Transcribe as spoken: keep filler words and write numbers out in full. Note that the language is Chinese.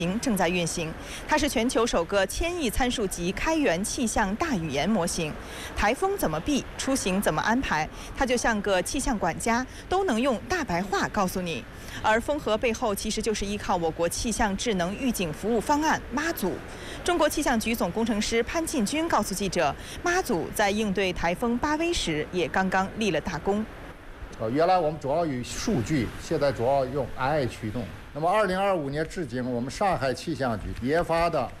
正在运行，它是全球首个千亿参数级开源气象大语言模型。台风怎么避，出行怎么安排，它就像个气象管家，都能用大白话告诉你。而风和背后其实就是依靠我国气象智能预警服务方案妈祖。中国气象局总工程师潘进军告诉记者，妈祖在应对台风巴威时也刚刚立了大功。 呃，原来我们主要以数据，现在主要用 A I 驱动。那么，二零二五年至今，我们上海气象局研发的